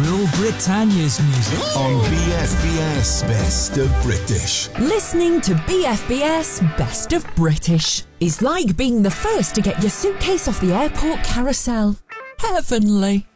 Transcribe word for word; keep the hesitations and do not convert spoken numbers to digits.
Real Britannia's music on B F B S Best of British. Listening to B F B S Best of British is like being the first to get your suitcase off the airport carousel. Heavenly.